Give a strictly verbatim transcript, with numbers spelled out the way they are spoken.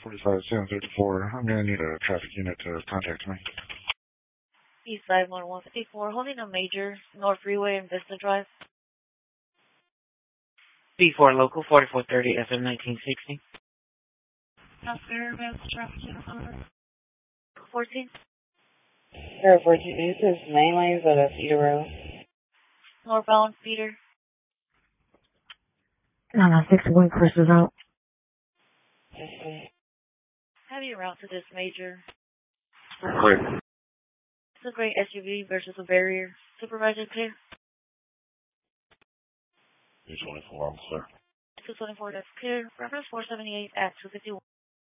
forty-five seven thirty-four. I'm going to need a traffic unit to contact me. Eastside one one five four, holding a major, North Freeway and Vista Drive. B four local, forty-four thirty F M nineteen sixty. South Fairbanks traffic unit number fourteen. Air fourteen, this is main lanes at a Cedar Road. Northbound Cedar. nine nine six one, Chris is out. Yes, please. Heavy route to this major. Great. It's a great S U V versus a barrier. Supervisor clear. two twenty-four, I'm clear. two twenty-four, that's clear. Reference four seventy-eight at two fifty-one.